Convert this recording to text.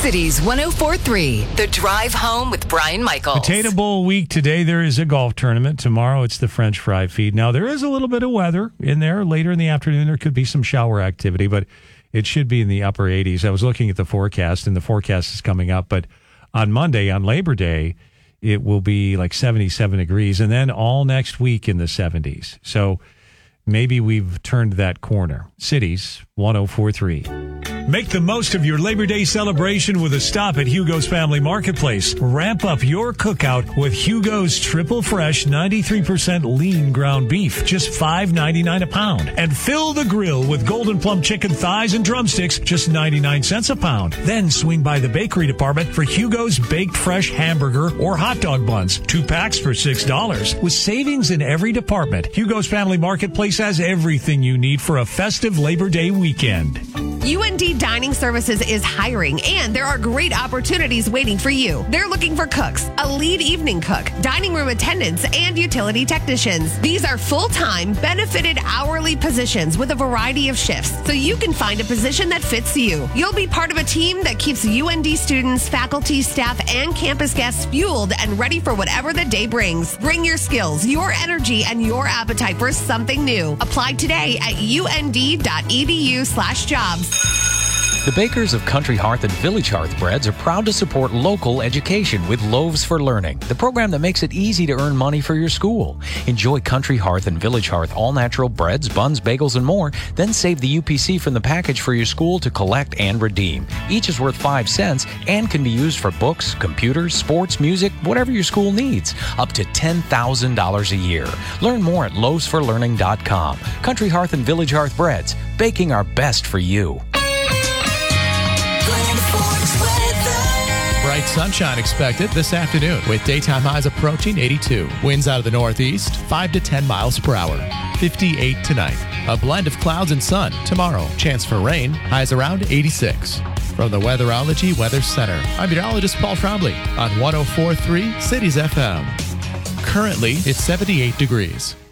Cities 104.3, The Drive Home with Brian Michaels. Potato Bowl week today. There is a golf tournament. Tomorrow it's the French fry feed. Now, there is a little bit of weather in there. Later in the afternoon, there could be some shower activity, but it should be in the upper 80s. I was looking at the forecast, and the forecast is coming up. But on Monday, on Labor Day, it will be like 77 degrees, and then all next week in the 70s. So maybe we've turned that corner. Cities 104.3. Make the most of your Labor Day celebration with a stop at Hugo's Family Marketplace. Ramp up your cookout with Hugo's Triple Fresh 93% lean ground beef, just $5.99 a pound. And fill the grill with Golden Plum chicken thighs and drumsticks, just 99 cents a pound. Then swing by the bakery department for Hugo's Baked Fresh hamburger or hot dog buns, 2 packs for $6. With savings in every department, Hugo's Family Marketplace has everything you need for a festive Labor Day weekend. UND Dining Services is hiring, and there are great opportunities waiting for you. They're looking for cooks, a lead evening cook, dining room attendants, and utility technicians. These are full-time, benefited hourly positions with a variety of shifts, so you can find a position that fits you. You'll be part of a team that keeps UND students, faculty, staff, and campus guests fueled and ready for whatever the day brings. Bring your skills, your energy, and your appetite for something new. Apply today at und.edu/jobs. The bakers of Country Hearth and Village Hearth Breads are proud to support local education with Loaves for Learning, the program that makes it easy to earn money for your school. Enjoy Country Hearth and Village Hearth all-natural breads, buns, bagels, and more. Then save the UPC from the package for your school to collect and redeem. Each is worth 5 cents and can be used for books, computers, sports, music, whatever your school needs. Up to $10,000 a year. Learn more at loavesforlearning.com. Country Hearth and Village Hearth Breads, baking our best for you. Bright sunshine expected this afternoon with daytime highs approaching 82. Winds out of the northeast, 5 to 10 miles per hour. 58 tonight. A blend of clouds and sun tomorrow. Chance for rain, highs around 86. From the Weatherology Weather Center, I'm meteorologist Paul Trombley on 104.3 Cities FM. Currently, it's 78 degrees.